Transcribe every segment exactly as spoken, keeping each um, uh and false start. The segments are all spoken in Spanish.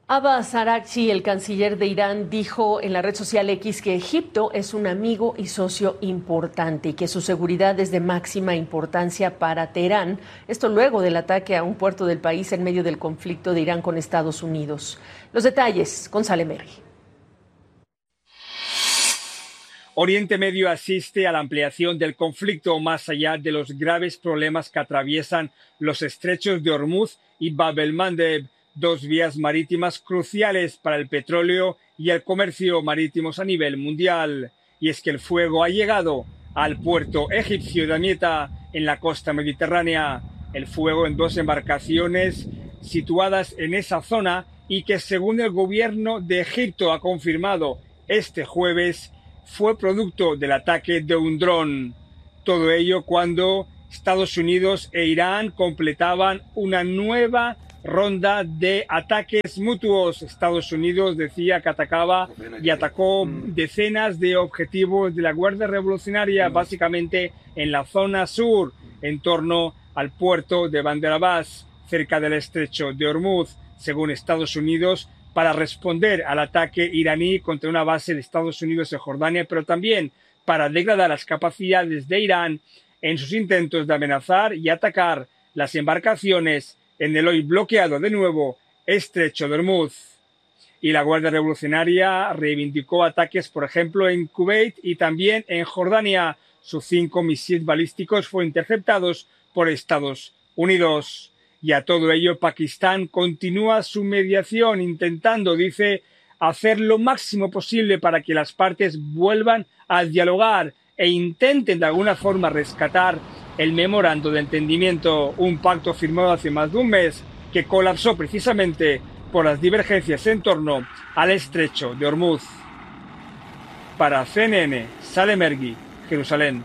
Abbas Araghchi, el canciller de Irán, dijo en la red social X que Egipto es un amigo y socio importante y que su seguridad es de máxima importancia para Teherán. Esto luego del ataque a un puerto del país en medio del conflicto de Irán con Estados Unidos. Los detalles con Salem Mergui. Oriente Medio asiste a la ampliación del conflicto más allá de los graves problemas que atraviesan los estrechos de Hormuz y Bab el-Mandeb, dos vías marítimas cruciales para el petróleo y el comercio marítimos a nivel mundial. Y es que el fuego ha llegado al puerto egipcio de Damietta, en la costa mediterránea. El fuego en dos embarcaciones situadas en esa zona y que, según el gobierno de Egipto ha confirmado este jueves, fue producto del ataque de un dron. Todo ello cuando Estados Unidos e Irán completaban una nueva ronda de ataques mutuos. Estados Unidos decía que atacaba y atacó decenas de objetivos de la Guardia Revolucionaria, básicamente en la zona sur, en torno al puerto de Bandar Abbas, cerca del estrecho de Hormuz, según Estados Unidos, para responder al ataque iraní contra una base de Estados Unidos en Jordania, pero también para degradar las capacidades de Irán en sus intentos de amenazar y atacar las embarcaciones en el hoy bloqueado de nuevo estrecho de Hormuz. Y la Guardia Revolucionaria reivindicó ataques, por ejemplo, en Kuwait y también en Jordania. Sus cinco misiles balísticos fueron interceptados por Estados Unidos. Y a todo ello, Pakistán continúa su mediación, intentando, dice, hacer lo máximo posible para que las partes vuelvan a dialogar e intenten de alguna forma rescatar el memorando de entendimiento, un pacto firmado hace más de un mes que colapsó precisamente por las divergencias en torno al estrecho de Hormuz. Para C N N, Salem Mergui, Jerusalén.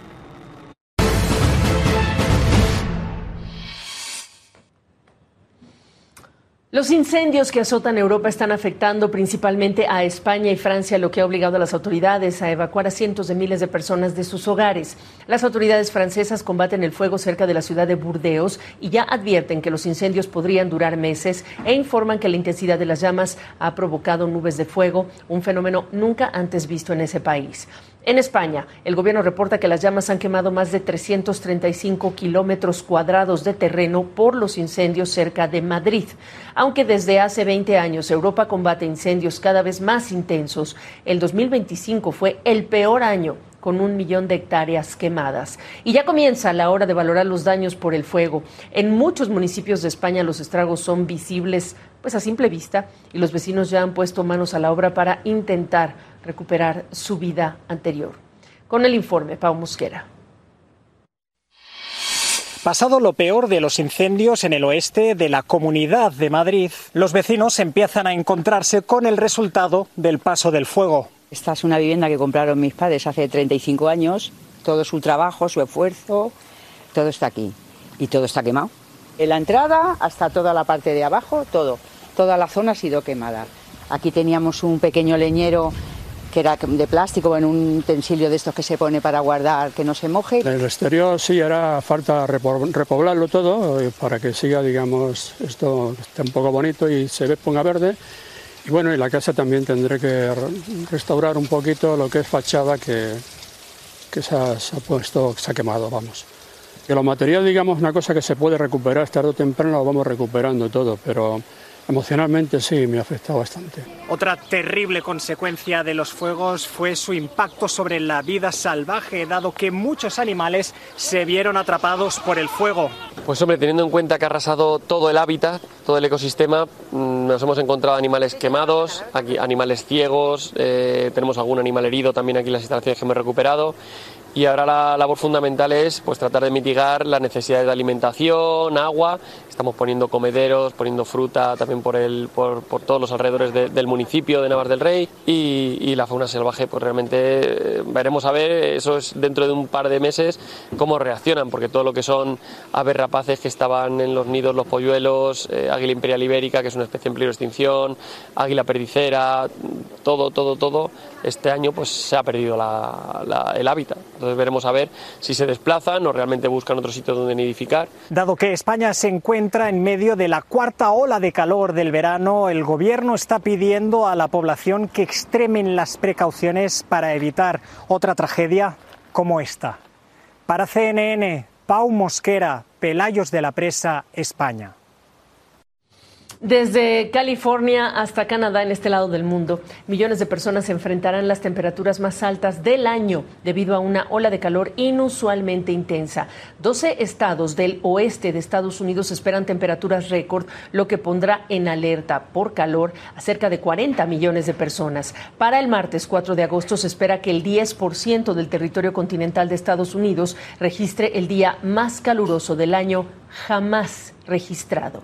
Los incendios que azotan Europa están afectando principalmente a España y Francia, lo que ha obligado a las autoridades a evacuar a cientos de miles de personas de sus hogares. Las autoridades francesas combaten el fuego cerca de la ciudad de Burdeos y ya advierten que los incendios podrían durar meses e informan que la intensidad de las llamas ha provocado nubes de fuego, un fenómeno nunca antes visto en ese país. En España, el gobierno reporta que las llamas han quemado más de trescientos treinta y cinco kilómetros cuadrados de terreno por los incendios cerca de Madrid. Aunque desde hace veinte años Europa combate incendios cada vez más intensos, el dos mil veinticinco fue el peor año, con un millón de hectáreas quemadas. Y ya comienza la hora de valorar los daños por el fuego. En muchos municipios de España los estragos son visibles pues a simple vista y los vecinos ya han puesto manos a la obra para intentar recuperar su vida anterior. Con el informe, Pau Mosquera. Pasado lo peor de los incendios en el oeste de la Comunidad de Madrid, los vecinos empiezan a encontrarse con el resultado del paso del fuego. Esta es una vivienda que compraron mis padres hace treinta y cinco años. Todo su trabajo, su esfuerzo, todo está aquí. Y todo está quemado. En la entrada hasta toda la parte de abajo, todo. Toda la zona ha sido quemada. Aquí teníamos un pequeño leñero que era de plástico, en un utensilio de estos que se pone para guardar que no se moje. En el exterior sí hará falta repoblarlo todo para que siga, digamos, esto esté un poco bonito y se ponga verde. Y bueno, y la casa también tendré que restaurar un poquito lo que es fachada que, que se, ha, se ha puesto, se ha quemado, vamos. Que los materiales, digamos, una cosa que se puede recuperar tarde o temprano, lo vamos recuperando todo, pero emocionalmente sí, me ha afectado bastante. Otra terrible consecuencia de los fuegos fue su impacto sobre la vida salvaje, dado que muchos animales se vieron atrapados por el fuego. Pues hombre, teniendo en cuenta que ha arrasado todo el hábitat, todo el ecosistema, nos hemos encontrado animales quemados, aquí animales ciegos, eh, tenemos algún animal herido también aquí en las instalaciones que hemos recuperado. Y ahora la labor fundamental es pues tratar de mitigar las necesidades de alimentación, agua. Estamos poniendo comederos, poniendo fruta también por, el, por, por todos los alrededores de, del municipio de Navas del Rey. Y, y la fauna salvaje, pues realmente veremos a ver, eso es dentro de un par de meses, cómo reaccionan. Porque todo lo que son aves rapaces que estaban en los nidos, los polluelos, eh, águila imperial ibérica, que es una especie en peligro de extinción, águila perdicera, todo, todo, todo, este año pues se ha perdido la, la, el hábitat. Entonces veremos a ver si se desplazan o realmente buscan otro sitio donde nidificar. Dado que España se encuentra en medio de la cuarta ola de calor del verano, el Gobierno está pidiendo a la población que extremen las precauciones para evitar otra tragedia como esta. Para C N N, Pau Mosquera, Pelayos de la Presa, España. Desde California hasta Canadá, en este lado del mundo, millones de personas enfrentarán las temperaturas más altas del año debido a una ola de calor inusualmente intensa. doce estados del oeste de Estados Unidos esperan temperaturas récord, lo que pondrá en alerta por calor a cerca de cuarenta millones de personas. Para el martes cuatro de agosto se espera que el diez por ciento del territorio continental de Estados Unidos registre el día más caluroso del año jamás registrado.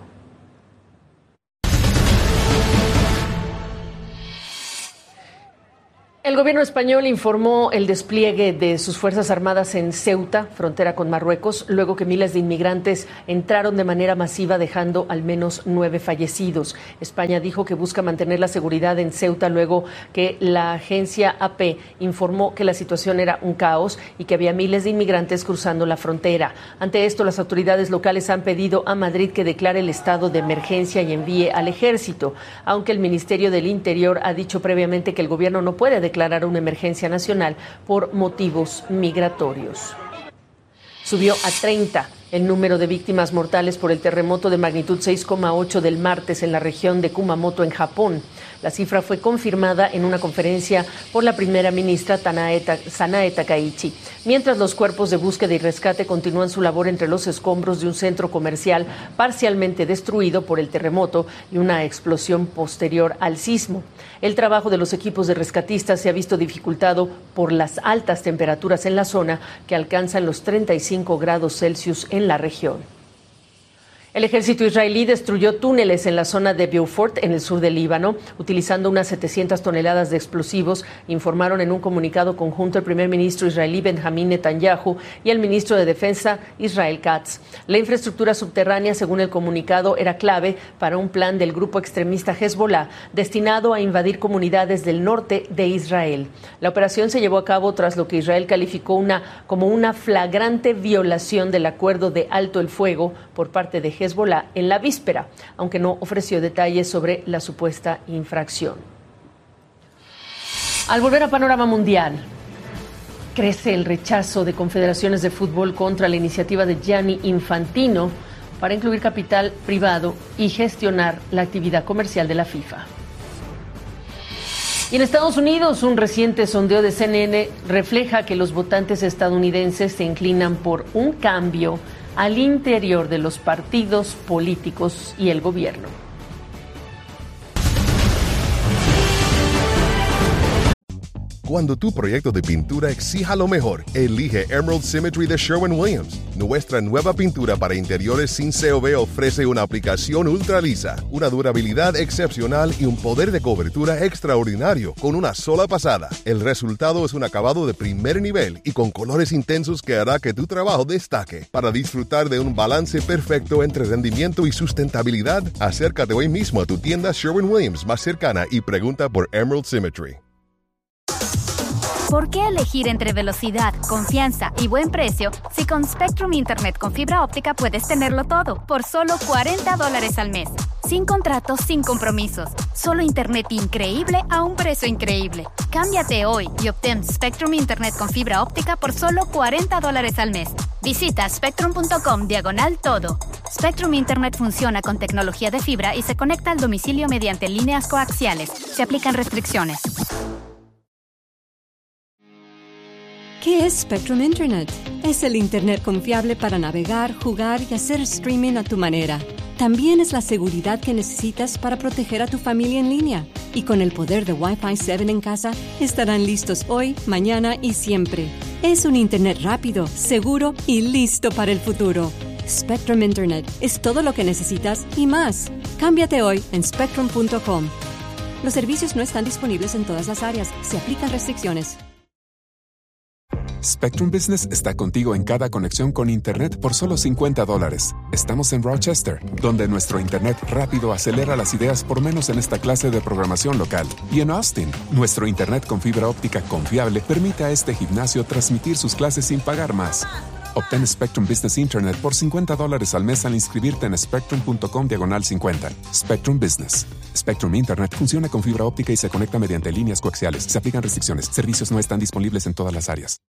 El gobierno español informó el despliegue de sus Fuerzas Armadas en Ceuta, frontera con Marruecos, luego que miles de inmigrantes entraron de manera masiva, dejando al menos nueve fallecidos. España dijo que busca mantener la seguridad en Ceuta luego que la agencia A P informó que la situación era un caos y que había miles de inmigrantes cruzando la frontera. Ante esto, las autoridades locales han pedido a Madrid que declare el estado de emergencia y envíe al ejército, aunque el Ministerio del Interior ha dicho previamente que el gobierno no puede declarar declarar una emergencia nacional por motivos migratorios. Subió a treinta el número de víctimas mortales por el terremoto de magnitud seis coma ocho del martes en la región de Kumamoto, en Japón. La cifra fue confirmada en una conferencia por la primera ministra Sanae Takaichi, mientras los cuerpos de búsqueda y rescate continúan su labor entre los escombros de un centro comercial parcialmente destruido por el terremoto y una explosión posterior al sismo. El trabajo de los equipos de rescatistas se ha visto dificultado por las altas temperaturas en la zona, que alcanzan los treinta y cinco grados Celsius en la región. El ejército israelí destruyó túneles en la zona de Beaufort, en el sur del Líbano, utilizando unas setecientas toneladas de explosivos, informaron en un comunicado conjunto el primer ministro israelí Benjamín Netanyahu y el ministro de Defensa Israel Katz. La infraestructura subterránea, según el comunicado, era clave para un plan del grupo extremista Hezbollah destinado a invadir comunidades del norte de Israel. La operación se llevó a cabo tras lo que Israel calificó una, como una flagrante violación del acuerdo de alto el fuego por parte de Hezbollah Hezbollah en la víspera, aunque no ofreció detalles sobre la supuesta infracción. Al volver a Panorama Mundial, crece el rechazo de confederaciones de fútbol contra la iniciativa de Gianni Infantino para incluir capital privado y gestionar la actividad comercial de la FIFA. Y en Estados Unidos, un reciente sondeo de C N N refleja que los votantes estadounidenses se inclinan por un cambio al interior de los partidos políticos y el gobierno. Cuando tu proyecto de pintura exija lo mejor, elige Emerald Symmetry de Sherwin-Williams. Nuestra nueva pintura para interiores sin C O V ofrece una aplicación ultra lisa, una durabilidad excepcional y un poder de cobertura extraordinario con una sola pasada. El resultado es un acabado de primer nivel y con colores intensos que hará que tu trabajo destaque. Para disfrutar de un balance perfecto entre rendimiento y sustentabilidad, acércate hoy mismo a tu tienda Sherwin-Williams más cercana y pregunta por Emerald Symmetry. ¿Por qué elegir entre velocidad, confianza y buen precio si con Spectrum Internet con fibra óptica puedes tenerlo todo por solo cuarenta dólares al mes? Sin contratos, sin compromisos. Solo Internet increíble a un precio increíble. Cámbiate hoy y obtén Spectrum Internet con fibra óptica por solo cuarenta dólares al mes. Visita spectrum.com diagonal todo. Spectrum Internet funciona con tecnología de fibra y se conecta al domicilio mediante líneas coaxiales. Se aplican restricciones. ¿Qué es Spectrum Internet? Es el Internet confiable para navegar, jugar y hacer streaming a tu manera. También es la seguridad que necesitas para proteger a tu familia en línea. Y con el poder de Wi-Fi siete en casa, estarán listos hoy, mañana y siempre. Es un Internet rápido, seguro y listo para el futuro. Spectrum Internet es todo lo que necesitas y más. Cámbiate hoy en spectrum punto com. Los servicios no están disponibles en todas las áreas. Se aplican restricciones. Spectrum Business está contigo en cada conexión con Internet por solo cincuenta dólares. Estamos en Rochester, donde nuestro Internet rápido acelera las ideas por menos en esta clase de programación local. Y en Austin, nuestro Internet con fibra óptica confiable permite a este gimnasio transmitir sus clases sin pagar más. Obtén Spectrum Business Internet por cincuenta dólares al mes al inscribirte en spectrum.com diagonal cincuenta. Spectrum Business. Spectrum Internet funciona con fibra óptica y se conecta mediante líneas coaxiales. Se aplican restricciones. Servicios no están disponibles en todas las áreas.